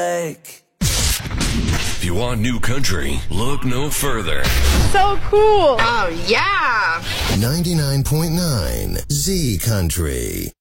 If you want new country, look no further. So cool. Oh, yeah. 99.9 Z Country.